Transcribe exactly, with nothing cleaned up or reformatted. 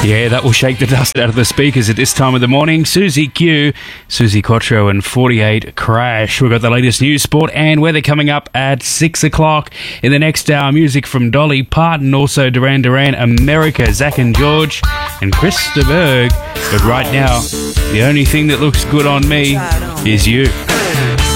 Yeah, that will shake the dust out of the speakers at this time of the morning. Susie Q, Susie Quattro and forty-eight Crash. We've got the latest news, sport and weather coming up at six o'clock. In the next hour, music from Dolly Parton, also Duran Duran, America, Zach and George and Krista Berg. But right now, the only thing that looks good on me is you.